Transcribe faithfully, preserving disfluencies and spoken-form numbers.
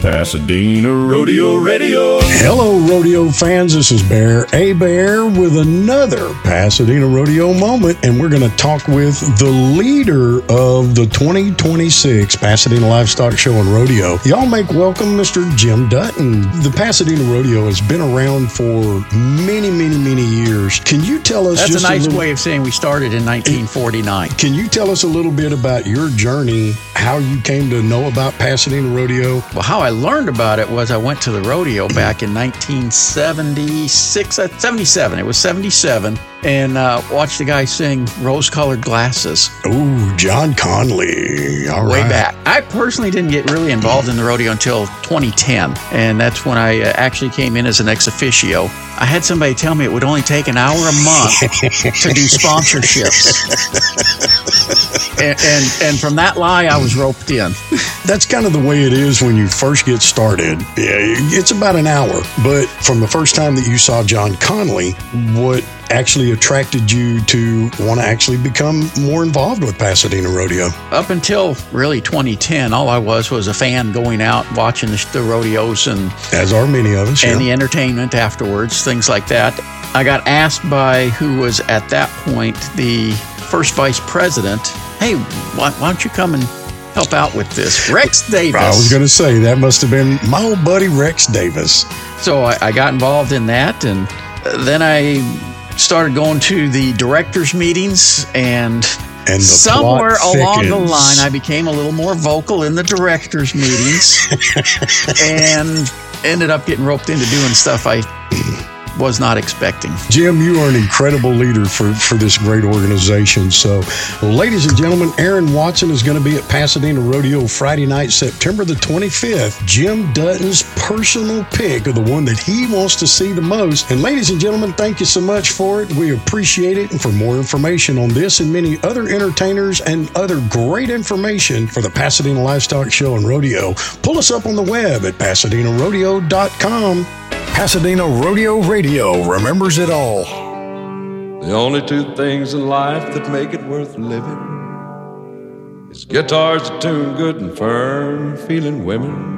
Pasadena Rodeo Radio. Hello, rodeo fans. This is Bear A. Bear with another Pasadena Rodeo moment, and we're going to talk with the leader of the twenty twenty-six Pasadena Livestock Show and Rodeo. Y'all make welcome Mister Jim Dutton. The Pasadena Rodeo has been around for many, many, many years. Can you tell us That's just a nice a little, way of saying we started in nineteen forty-nine. Can you tell us a little bit about your journey, how you came to know about Pasadena Rodeo? Well, how I learned about it was I went to the rodeo back in nineteen seventy-six, seventy-seven. It was seventy-seven, and uh, watched the guy sing Rose-Colored Glasses. Oh, John Conley. All Way right. back. I personally didn't get really involved in the rodeo until twenty ten, and that's when I uh, actually came in as an ex officio. I had somebody tell me it would only take an hour a month to do sponsorships. and, and and from that lie, I was roped in. That's kind of the way it is when you first get started. Yeah, it's about an hour. But from the first time that you saw John Conley, what actually attracted you to want to actually become more involved with Pasadena Rodeo? Up until really twenty ten, all I was was a fan going out, watching the, the rodeos and As are many of us. and yeah. the entertainment afterwards, things like that. I got asked by who was at that point the first vice president, hey, why, why don't you come and help out with this? Rex Davis. I was going to say, that must have been my old buddy Rex Davis. So I, I got involved in that, and then I started going to the directors' meetings, and, And the somewhere plot along the thickens. line, I became a little more vocal in the directors' meetings, and ended up getting roped into doing stuff I was not expecting. Jim, you are an incredible leader for, for this great organization. So, ladies and gentlemen, Aaron Watson is going to be at Pasadena Rodeo Friday night, September the twenty-fifth. Jim Dutton's personal pick of the one that he wants to see the most. And ladies and gentlemen, thank you so much for it. We appreciate it. And for more information on this and many other entertainers and other great information for the Pasadena Livestock Show and Rodeo, pull us up on the web at pasadena rodeo dot com. Pasadena Rodeo Radio remembers it all. The only two things in life that make it worth living is guitars that tune good and firm feeling women.